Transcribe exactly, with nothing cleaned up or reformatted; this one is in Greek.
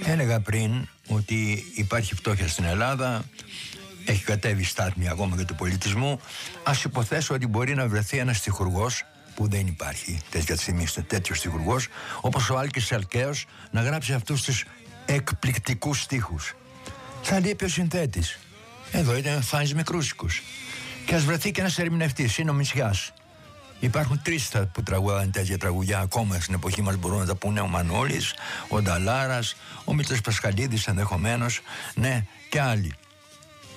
Έλεγα πριν ότι υπάρχει φτώχεια στην Ελλάδα, έχει κατέβει στάθμη ακόμα για του πολιτισμού. Ας υποθέσω ότι μπορεί να βρεθεί ένας στιχουργός, που δεν υπάρχει τέτοια στιγμή τέτοιος στιχουργός, όπως ο Άλκης Αλκαίος, να γράψει αυτούς τους εκπληκτικούς στίχους. Θα λείπει ο συνθέτης. Εδώ ήταν Φάνης Μικρούσικος. Και ας βρεθεί και ένας ερμηνευτής, είναι ο Μητσιάς. Υπάρχουν τρεις που τραγουδάνε τέτοια τραγουδιά ακόμα στην εποχή μας, μπορούν να τα πούνε: ο Μανώλης, ο Νταλάρας, ο Μήτρος Πασχαλίδης ενδεχομένως, ναι, και άλλοι.